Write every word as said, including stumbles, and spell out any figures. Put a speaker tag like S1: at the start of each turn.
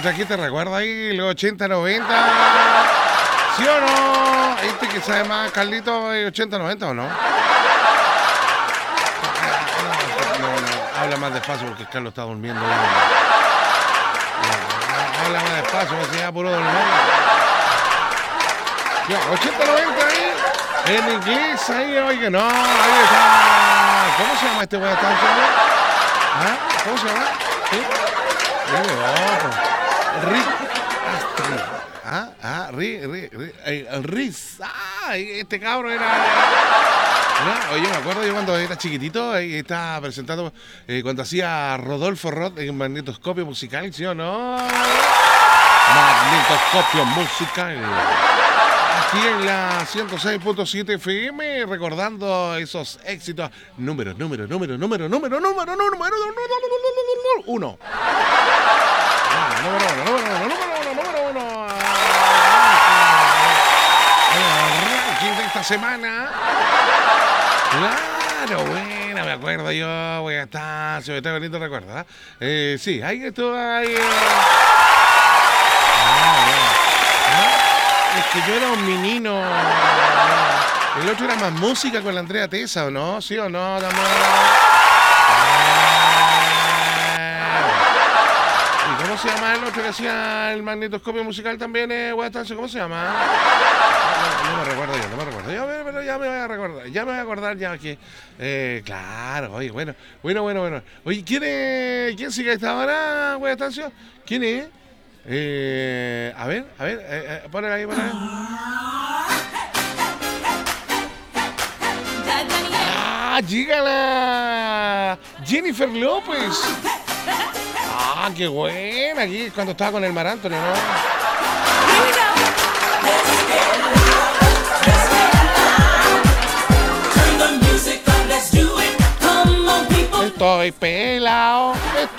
S1: trajiste recuerdo ahí, los ochenta, noventa. ¿Sí o no? ¿Este que sabe más, Carlito, ochenta, noventa o no? No, no, no. Habla más despacio porque Carlos está durmiendo. Ya. Ya. Habla más despacio porque se puro dormir. Ya, ochenta, noventa ahí. En inglés ahí, oye, no, ahí está. ¿Cómo se llama este weón? ¿Ah? ¿Cómo se llama? ¿Sí? Rick Astley. Ah, ah, Rick, Rick, Rick, el Riz. Ah, este cabrón era. Mira, oye, me acuerdo yo cuando era chiquitito y estaba presentando eh, cuando hacía Rodolfo Roth en Magnetoscopio Musical, ¿sí o no? Magnetoscopio Musical. Aquí en la ciento seis punto siete F M, recordando esos éxitos. Número, número, número, número, número, número, número, número, uno. Ah, número uno, número uno, número uno, número uno. El ranking de esta semana. Claro, buena, me acuerdo yo, voy a estar, se me está veniendo recuerdo, ¿eh? Eh, sí, ahí estuvo ahí. Eh. Ah, ah, es que yo era un menino. El otro era más música con la Andrea Tesa, ¿o no? ¿Sí o no? También. ¿Y cómo se llama el otro que hacía el magnetoscopio musical también? Eh, ¿Cómo se llama? No, no me recuerdo yo, no me recuerdo. Ya, pero ya me voy a recordar, ya me voy a acordar ya que. Eh, claro, oye, bueno, bueno, bueno, bueno. Oye, ¿quién es? ¿Quién sigue a esta hora, güey, Estacio? ¿Quién es? Eh, a ver, a ver, eh, eh, ponle ahí, ponle ahí. ¡Ah, llégala! Jennifer López. ¡Ah, qué buena! Aquí cuando estaba con el Mar Anthony, ¿no? Estoy pelado, estoy